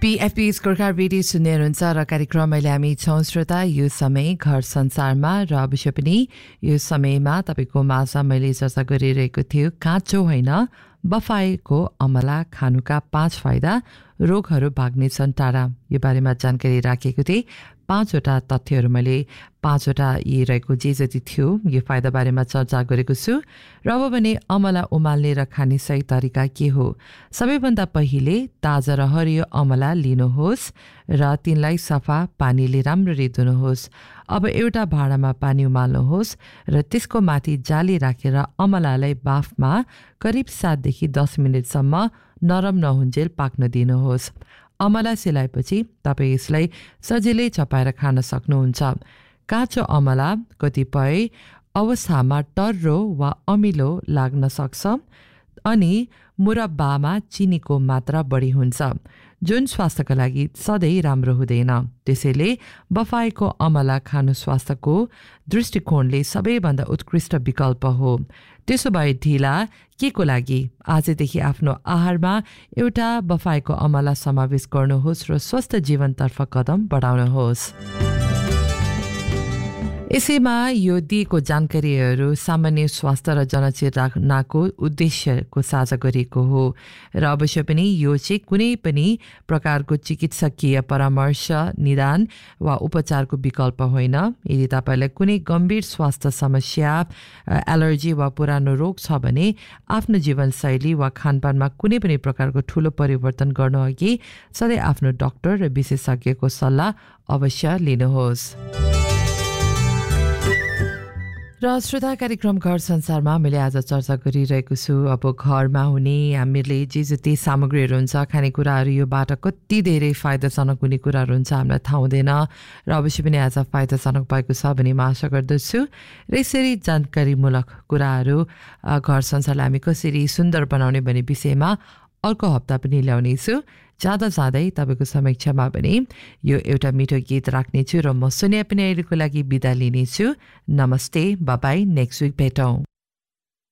PFP scorecard radio सुन्दै हुनुहुन्छ र कार्यक्रम अहिले हामी छौँ श्रोता यो समय घर संसारमा र अवश्य पनि यो समयमा तपाईँको माझमा मैले चर्चा गरिरहेको थियो काँचो होइन बफाएको अमला खानुका 5 फाइदा रोगहरू भाग्नेछन् टाढा यो बारेमा जानकारी राखेको थिएँ 5वटा तथ्यहरू मैले 5वटा यी रहेको जे जति थियो यो फाइदा बारेमा चर्चा गरेको छु र अब भने अमला उमाल्ने र खाने सही तरिका के हो सबैभन्दा पहिले ताजा र हरियो अमला लिनुहोस् र तिनलाई सफा पानीले राम्ररी धुनुहोस् अब एउटा भाँडामा पानी उमाल्नुहोस् र त्यसको माथि जाली राखेर अमलालाई बाफमा करिब 7 देखि 10 मिनेटसम्म नरम नहुन्जेल पाक्न दिनुहोस् अमला सेलाएपछि तपाईँ यसलाई सजिलै चपाएर खान सक्नुहुन्छ काँचो अमला कतिपय अवस्थामा टर्रो वा अमिलो लाग्न सक्छ अनि मुरब्बामा चिनीको मात्रा बढी हुन्छ जुन स्वास्थ्यका लागि सधैँ राम्रो हुँदैन त्यसैले बफाएको अमला खानु स्वास्थ्यको दृष्टिकोणले सबैभन्दा उत्कृष्ट विकल्प हो त्यसो भए ढिला के को लागि आजदेखि आफ्नो आहारमा एउटा बफाएको अमला समावेश गर्नुहोस् र स्वस्थ जीवनतर्फ कदम बढाउनुहोस् यसैमा यो दिएको जानकारीहरू सामान्य स्वास्थ्य र जनचेतनाको उद्देश्यको साझा गरिएको हो र अवश्य पनि यो चाहिँ कुनै पनि प्रकारको चिकित्सकीय परामर्श निदान वा उपचारको विकल्प होइन यदि तपाईँलाई कुनै गम्भीर स्वास्थ्य समस्या एलर्जी वा पुरानो रोग छ भने आफ्नो जीवनशैली वा खानपानमा कुनै पनि प्रकारको ठूलो परिवर्तन गर्नु अघि सधैँ आफ्नो डाक्टर र विशेषज्ञको सल्लाह अवश्य लिनुहोस् र श्रोता कार्यक्रम घर संसारमा मैले आज चर्चा गरिरहेको छु अब घरमा हुने हामीले जे जति सामग्रीहरू हुन्छ खानेकुराहरू योबाट कति धेरै फाइदाजनक हुने कुराहरू हुन्छ हामीलाई थाहा हुँदैन र अवश्य पनि आज फाइदाजनक भएको छ भन्ने म आशा गर्दछु र यसरी जानकारीमूलक कुराहरू घर संसारलाई हामी कसरी सुन्दर बनाउने भन्ने विषयमा अर्को हप्ता पनि ल्याउनेछु जाँदै तपाईँको समीक्षामा पनि यो एउटा मिठो गीत राख्नेछु र म सोनिया पनि अहिलेको लागि बिदा लिनेछु नमस्ते बाई नेक्स्ट विक भेटौँ